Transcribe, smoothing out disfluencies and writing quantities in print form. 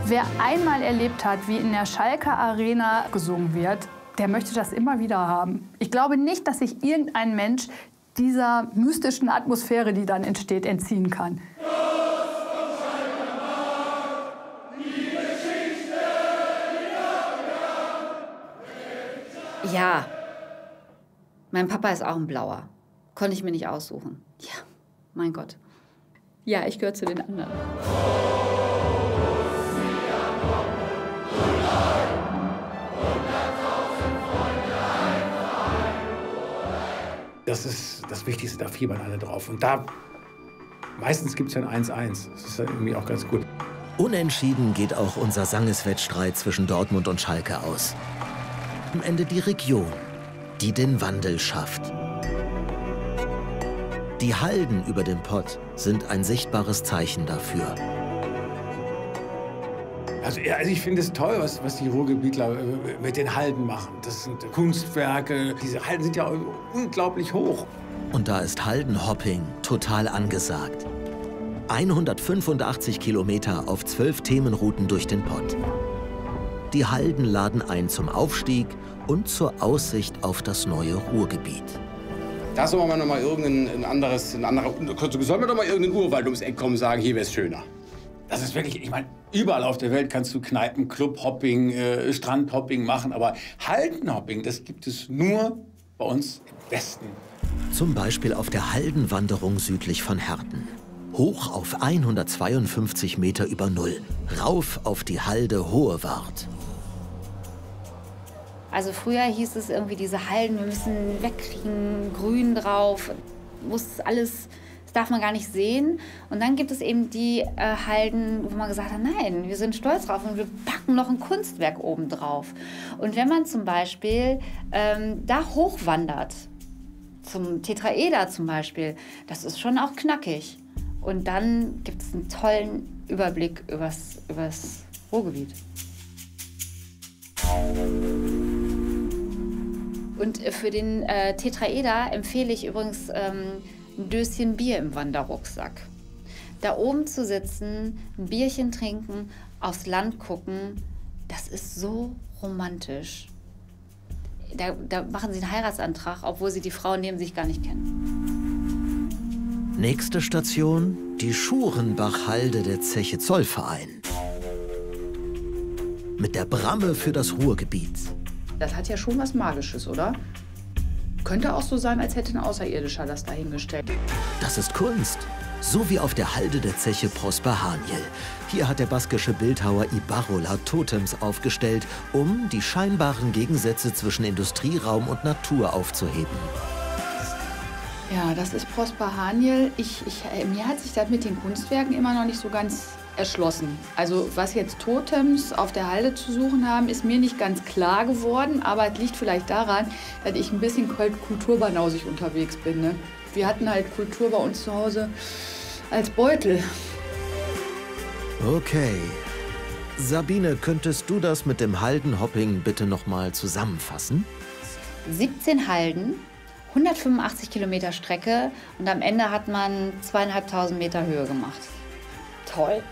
Wer einmal erlebt hat, wie in der Schalker Arena gesungen wird, der möchte das immer wieder haben. Ich glaube nicht, dass sich irgendein Mensch dieser mystischen Atmosphäre, die dann entsteht, entziehen kann. Ja, mein Papa ist auch ein Blauer. Konnte ich mir nicht aussuchen. Ja, mein Gott. Ja, ich gehöre zu den anderen. Das ist das Wichtigste, da fiebern alle drauf. Und da, meistens gibt es ja ein 1-1. Das ist ja irgendwie auch ganz gut. Unentschieden geht auch unser Sangeswettstreit zwischen Dortmund und Schalke aus. Am Ende die Region, die den Wandel schafft. Die Halden über dem Pott sind ein sichtbares Zeichen dafür. Also ich finde es toll, was die Ruhrgebietler mit den Halden machen. Das sind Kunstwerke. Diese Halden sind ja unglaublich hoch. Und da ist Haldenhopping total angesagt. 185 Kilometer auf 12 Themenrouten durch den Pott. Die Halden laden ein zum Aufstieg und zur Aussicht auf das neue Ruhrgebiet. Da soll man noch mal sollen wir doch mal irgendeinen Urwald ums Eck kommen und sagen, hier wäre es schöner. Das ist wirklich, ich meine, überall auf der Welt kannst du Kneipen, Clubhopping, Strandhopping machen, aber Haldenhopping, das gibt es nur bei uns im Westen. Zum Beispiel auf der Haldenwanderung südlich von Herten. Hoch auf 152 Meter über Null, rauf auf die Halde Hohewart. Also früher hieß es irgendwie, diese Halden, wir müssen wegkriegen, Grün drauf, muss alles... Das darf man gar nicht sehen. Und dann gibt es eben die Halden, wo man gesagt hat, nein, wir sind stolz drauf und wir packen noch ein Kunstwerk oben drauf. Und wenn man zum Beispiel da hochwandert, zum Tetraeder zum Beispiel, das ist schon auch knackig. Und dann gibt es einen tollen Überblick übers Ruhrgebiet. Und für den Tetraeder empfehle ich übrigens ein Döschen Bier im Wanderrucksack. Da oben zu sitzen, ein Bierchen trinken, aufs Land gucken, das ist so romantisch. Da machen sie einen Heiratsantrag, obwohl sie die Frau neben sich gar nicht kennen. Nächste Station, die Schurenbach-Halde der Zeche Zollverein. Mit der Bramme für das Ruhrgebiet. Das hat ja schon was Magisches, oder? Könnte auch so sein, als hätte ein Außerirdischer das dahingestellt. Das ist Kunst. So wie auf der Halde der Zeche Prosper Haniel. Hier hat der baskische Bildhauer Ibarrola Totems aufgestellt, um die scheinbaren Gegensätze zwischen Industrieraum und Natur aufzuheben. Ja, das ist Prosper Haniel. Mir hat sich das mit den Kunstwerken immer noch nicht so ganz erschlossen. Also was jetzt Totems auf der Halde zu suchen haben, ist mir nicht ganz klar geworden. Aber es liegt vielleicht daran, dass ich ein bisschen kulturbanausig unterwegs bin. Ne? Wir hatten halt Kultur bei uns zu Hause als Beutel. Okay. Sabine, könntest du das mit dem Haldenhopping bitte noch mal zusammenfassen? 17 Halden, 185 Kilometer Strecke und am Ende hat man 2500 Meter Höhe gemacht. Toll.